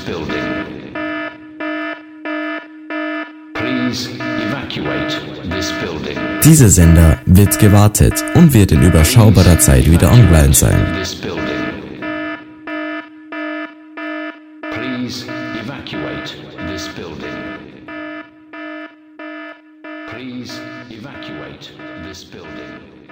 building. Please evacuate this building. Dieser Sender wird gewartet und wird in überschaubarer Zeit wieder online sein. Please evacuate this building. Please evacuate this building.